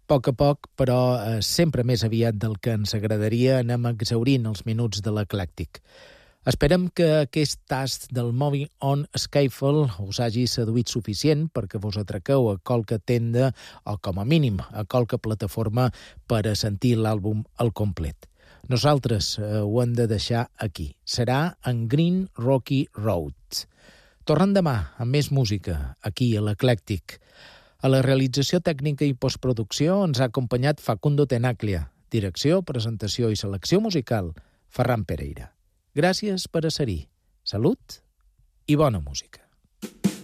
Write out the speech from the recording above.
poc a poc, però sempre més aviat del que ens agradaria, anem exhaurint els minuts de l'eclèctic. Esperem que aquest tast del Moving On Skyfall us hagi seduït suficient perquè vos atraqueu a qualque tenda o, com a mínim, a qualque plataforma per a sentir l'àlbum al complet. Nosaltres ho hem de deixar aquí. Serà en Green Rocky Road. Tornem demà amb més música, aquí a l'Eclèctic. A la realització tècnica i postproducció ens ha acompanyat Facundo Tenaglia. Direcció, presentació i selecció musical, Ferran Pereira. Gràcies per a ser-hi. Salut i bona música.